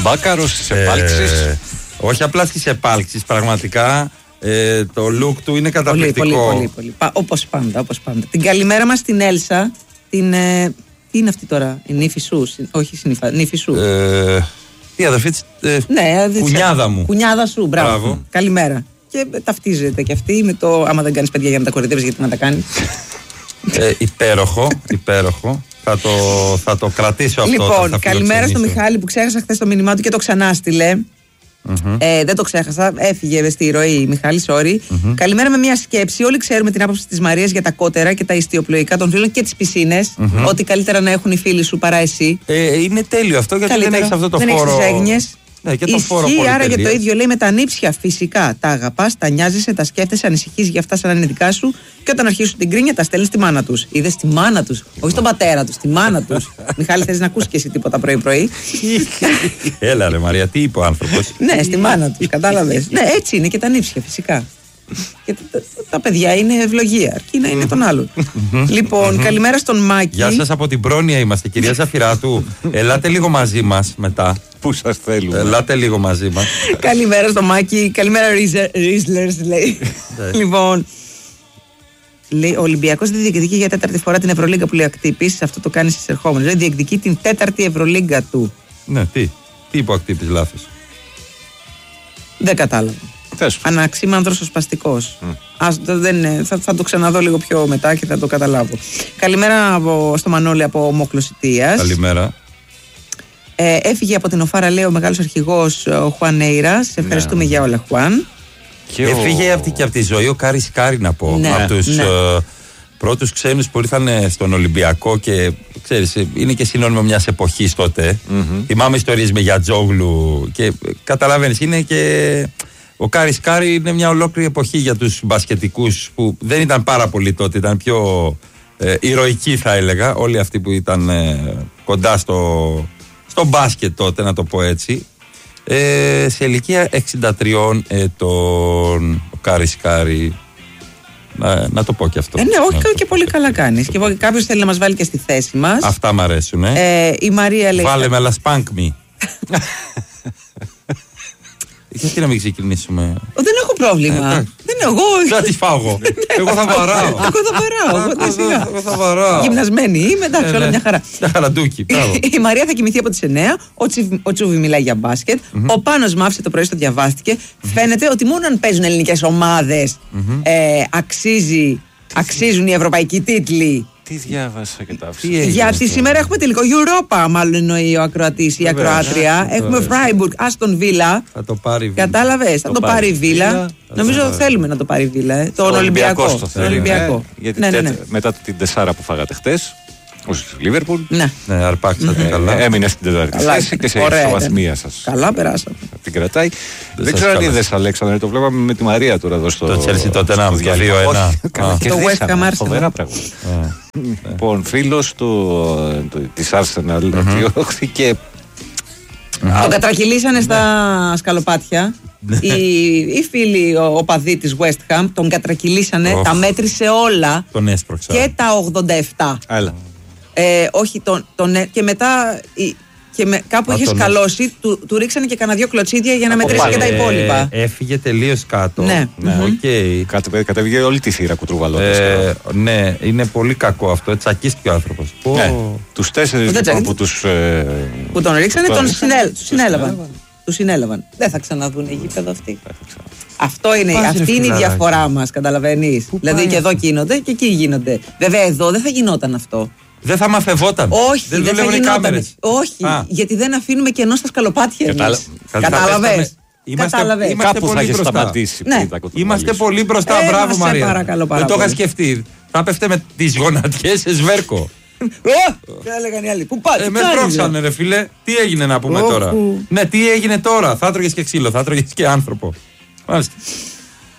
Μπάκαρος στις επάλξεις. Όχι απλά στις επάλξεις, πραγματικά το look του είναι καταπληκτικό. Πολύ. Όπως πάντα. Την καλημέρα μας στην Έλσα, την... τι είναι αυτή τώρα, η νύφη σου, όχι νύφη σου. Τι αδερφή της, ναι, κουνιάδα μου. Κουνιάδα σου, μπράβο. Καλημέρα. Και ταυτίζεται και αυτή με το άμα δεν κάνεις παιδιά για να τα κορυδεύεις, γιατί να τα κάνεις. Υπέροχο. Θα το κρατήσω αυτό. Λοιπόν, καλημέρα στο Μιχάλη που ξέχασα χθες το μήνυμά του και το ξανάστηλε. Δεν το ξέχασα, έφυγε στη ροή Μιχάλη, sorry. Καλημέρα με μια σκέψη. Όλοι ξέρουμε την άποψη της Μαρίας για τα κότερα και τα ιστιοπλοϊκά των φίλων και τις πισίνες. Ότι καλύτερα να έχουν οι φίλοι σου παρά εσύ. Είναι τέλειο αυτό, γιατί καλύτερα, δεν έχεις αυτό το δεν φόρο. Δεν έχεις έγνοιες. Ναι, και το φόρο ισχύει, άρα πολυτελείας. για το ίδιο λέει με τα νύψια. Φυσικά τα αγαπάς, τα νοιάζεσαι, τα σκέφτεσαι, ανησυχείς για αυτά σαν να είναι δικά σου. Και όταν αρχίσουν την κρίνια, τα στέλνεις στη μάνα τους. Είδες στη μάνα τους, όχι στον πατέρα τους, στη μάνα τους. Μιχάλη, θες να ακούσεις και εσύ τίποτα πρωί-πρωί? Έλα ρε Μαρία, τι είπε ο άνθρωπος? Ναι, στη μάνα τους, κατάλαβες. Ναι, έτσι είναι και τα νύψια, φυσικά. Και τα παιδιά είναι ευλογία, αρκεί να είναι των άλλων. Λοιπόν, καλημέρα στον Μάκη. Γεια σας από την Πρόνοια είμαστε, κυρία Ζαφυράτου. Ελάτε λίγο μαζί μας μετά. Πού σας θέλουμε. Ελάτε λίγο μαζί μας. Καλημέρα στο Μάκη. Καλημέρα Ρίζλερς, λέει. Λοιπόν, λέει, ο Ολυμπιακός δεν διεκδικεί για τέταρτη φορά την Ευρωλίγκα που λέει Ακτύπης. Αυτό το κάνει στις ερχόμενες. Δηλαδή διεκδικεί την τέταρτη Ευρωλίγκα του. Ναι, τι είπε ο Ακτύπης λάθος? Δεν κατάλαβα. Αναξίμανδρος ο σπαστικός. Θα το ξαναδώ λίγο πιο μετά και θα το καταλάβω. Καλημέρα στο Μανώλη από Μοκλωσιτίας. Καλημέρα. Έφυγε από την Οφάρα, λέει, ο μεγάλος αρχηγός ο Χουάν Νέιρας. Ευχαριστούμε για όλα, Χουάν. Έφυγε και από τη ζωή ο Κάρις Κάρι, να πω. Από τους πρώτους ξένους που ήρθαν στον Ολυμπιακό και ξέρεις, είναι και συνώνυμο μιας εποχής τότε. Θυμάμαι ιστορίες με Γιατζόγλου και καταλαβαίνεις, είναι και... Ο Κάρις Κάρι είναι μια ολόκληρη εποχή για τους μπασκετικούς που δεν ήταν πάρα πολύ τότε, ήταν πιο ηρωικοί θα έλεγα, όλοι αυτοί που ήταν κοντά στο μπάσκετ τότε, να το πω έτσι. Σε ηλικία 63 ετών ο Κάρις Κάρι, να το πω και αυτό. Ναι, όχι, και πολύ καλά κάνεις. Και κάποιος θέλει να μας βάλει και στη θέση μας. Αυτά μ' αρέσουν. Η Μαρία λέει... Βάλε με, αλλά σπάνκ μη. Γιατί να μην ξεκινήσουμε? Δεν έχω πρόβλημα. Δεν έχω. Θα τις φάω εγώ. Εγώ θα βαράω. Εγώ θα βαράω. Γυμνασμένη είμαι, εντάξει, όλα μια χαρά. Μια χαραντούκι. Η Μαρία θα κοιμηθεί από τις 9. Ο Τσούβι μιλάει για μπάσκετ. Ο Πάνος μ' άφησε το πρωί, το διαβάστηκε. Φαίνεται ότι μόνο αν παίζουν ελληνικές ομάδες αξίζουν οι ευρωπαϊκοί τίτλοι. Τι διάβασα και τα άφησα. Γιατί σήμερα έχουμε τελικό Europa, μάλλον εννοεί ο ακροατής ή η ακροάτρια. Έχουμε Φράιμπουργκ, Άστον Βίλα. Θα το πάρει Βίλα. Κατάλαβες, θα το πάρει Βίλα. Νομίζω θέλουμε να το πάρει Βίλα. Τον Ολυμπιακό. Γιατί μετά την 4 που φάγατε χτες, ως Λίβερπουλ. Ναι, αρπάξατε καλά. Έμεινε στην τέταρτη θέση και σε ισοβαθμία σας. Καλά, περάσαμε. Την κρατάει. Δεν ξέρω αν είδες, Αλέξανδρε, το βλέπαμε με τη Μαρία τώρα εδώ στο. Το Chelsea τότε να βγει 2-1. Το West Ham Arsenal. Φοβερά πράγματα. Λοιπόν, φίλος της Arsenal διώχθηκε. Τον κατρακυλήσανε στα σκαλοπάτια. Οι φίλοι οπαδοί της West Ham τον κατρακυλήσανε, τα μέτρησε όλα. Τον έσπρωξα. Και τα 87. Έλα. Όχι, και μετά κάπου είχε σκαλώσει, του ρίξανε και κανένα 2 κλωτσίδια για να μετρήσει και τα υπόλοιπα. Έφυγε τελείως κάτω. Ναι. Κατέβηκε όλη τη θύρα κουτρουβαλώντας. Ναι, είναι πολύ κακό αυτό. Τσακίστηκε ο άνθρωπος. Τους 4 που τον ρίξανε, τον συνέλαβαν. Δεν θα ξαναδούν γήπεδο αυτοί. Αυτή είναι η διαφορά μας, καταλαβαίνεις. Δηλαδή και εδώ γίνονται και εκεί γίνονται. Βέβαια εδώ δεν θα γινόταν αυτό. Δεν θα μαθευόταν. Όχι, δεν θα γινόταν. Όχι, γιατί δεν αφήνουμε κενό στα σκαλοπάτια εμείς. Κατάλαβες. Κάπου θα έχει σταματήσει. Είμαστε πολύ μπροστά. Μπράβο, Μαρία. Δεν το είχα σκεφτεί. Θα πέφτε με τις γονατιές σε σβέρκο. Τι έλεγαν οι άλλοι. Πού πάτε? Με πρόξανε, ρε φίλε. Τι έγινε να πούμε τώρα? Ναι, τι έγινε τώρα? Θα τρώγες και ξύλο, θα τρώγες και άνθρωπο. Μάλιστα.